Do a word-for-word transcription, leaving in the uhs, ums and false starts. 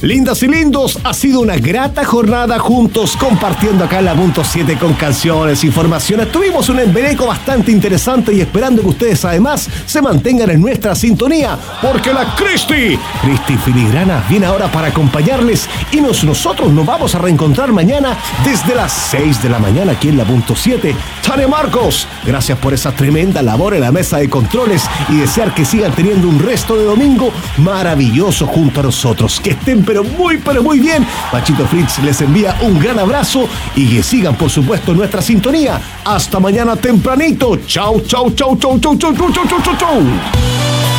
Lindas y lindos, ha sido una grata jornada juntos compartiendo acá en la punto siete con canciones, informaciones. Tuvimos un embeleco bastante interesante y esperando que ustedes además se mantengan en nuestra sintonía, porque la Cristi, Cristi Filigrana, viene ahora para acompañarles y nos, nosotros nos vamos a reencontrar mañana desde las seis de la mañana aquí en la punto siete. Tania Marcos, gracias por esa tremenda labor en la mesa de controles y desear que sigan teniendo un resto de domingo maravilloso junto a nosotros. Que estén pero muy, pero muy bien. Pachito Fritz les envía un gran abrazo y que sigan, por supuesto, en nuestra sintonía. Hasta mañana tempranito. Chau, chau, chau, chau, chau, chau, chau, chau, chau, chau.